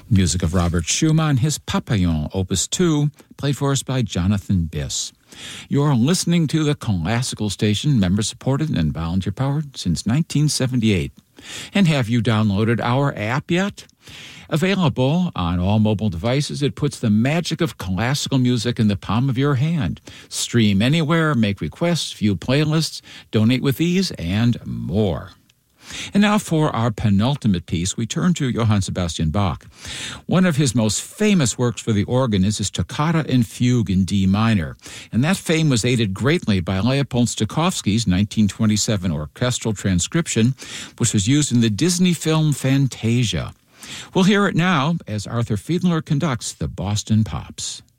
Music of Robert Schumann, his Papillon, Opus 2, played for us by Jonathan Biss. You're listening to the Classical Station, member-supported and volunteer-powered since 1978. And have you downloaded our app yet? Available on all mobile devices, it puts the magic of classical music in the palm of your hand. Stream anywhere, make requests, view playlists, donate with ease, and more. And now for our penultimate piece, we turn to Johann Sebastian Bach. One of his most famous works for the organ is his Toccata and Fugue in D minor, and that fame was aided greatly by Leopold Stokowski's 1927 orchestral transcription, which was used in the Disney film Fantasia. We'll hear it now as Arthur Fiedler conducts the Boston Pops.